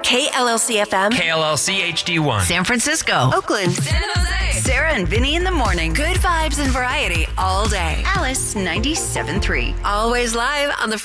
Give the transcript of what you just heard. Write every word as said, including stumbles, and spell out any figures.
K L L C F M. K L L C H D one. San Francisco. Oakland. San Jose. Sarah and Vinny in the morning. Good vibes and variety all day. Alice ninety-seven point three. Always live on the